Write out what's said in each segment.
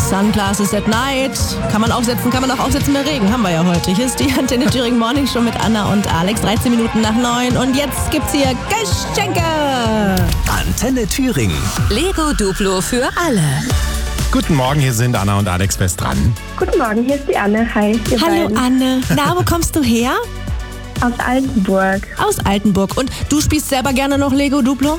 Sunglasses at Night. Kann man auch aufsetzen bei Regen. Haben wir ja heute. Hier ist die Antenne Thüringen Morning Show mit Anna und Alex. 13 Minuten nach 9. Und jetzt gibt's hier Geschenke. Antenne Thüringen. Lego Duplo für alle. Guten Morgen, hier sind Anna und Alex fest dran. Guten Morgen, hier ist die Anne. Hi, ihr Hallo beiden. Anne. Na, wo kommst du her? Aus Altenburg. Aus Altenburg. Und du spielst selber gerne noch Lego Duplo?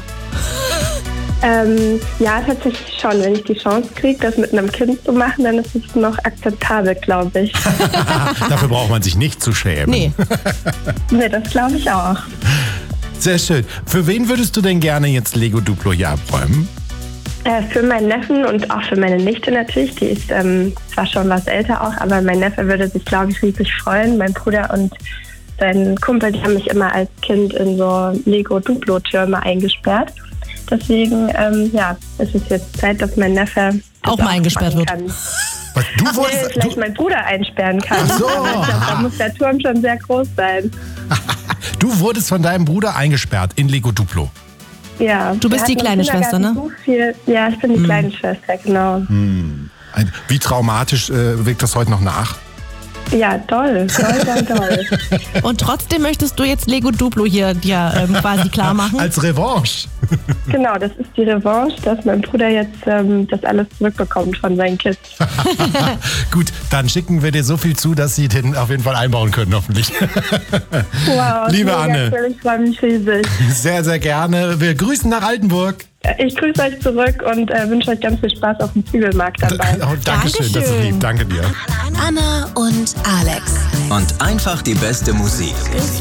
Ja, tatsächlich schon. Wenn ich die Chance kriege, das mit einem Kind zu machen, dann ist es noch akzeptabel, glaube ich. Dafür braucht man sich nicht zu schämen. Nee. Nee, das glaube ich auch. Sehr schön. Für wen würdest du denn gerne jetzt Lego Duplo hier abräumen? Für meinen Neffen und auch für meine Nichte natürlich. Die ist zwar schon was älter auch, aber mein Neffe würde sich, glaube ich, riesig freuen. Mein Bruder und sein Kumpel, die haben mich immer als Kind in so Lego Duplo-Türme eingesperrt. Deswegen, ist es jetzt Zeit, dass mein Neffe Auch mal eingesperrt wird. kann. Was, du Nee, wolltest, vielleicht meinen Bruder einsperren kann. Ach so. Aber ich glaube, da muss der Turm schon sehr groß sein. du wurdest von deinem Bruder eingesperrt in Lego Duplo. Ja. Du bist der die hat im kleine Schwester, ne? Kindergarten so viel, ja, ich bin die kleine Schwester, genau. Wie traumatisch wirkt das heute noch nach? Ja, toll. Und trotzdem möchtest du jetzt Lego Duplo hier dir quasi klar machen? Als Revanche. Genau, das ist die Revanche, dass mein Bruder jetzt das alles zurückbekommt von seinen Kids. Gut, dann schicken wir dir so viel zu, dass sie den auf jeden Fall einbauen können, hoffentlich. Wow, Liebe mega Anne. cool, ich freue mich riesig. Sehr, sehr gerne. Wir grüßen nach Altenburg. Ich grüße euch zurück und wünsche euch ganz viel Spaß auf dem Zwiebelmarkt dabei. Oh, Dankeschön, das ist lieb. Danke dir. Anna und Alex. Und einfach die beste Musik.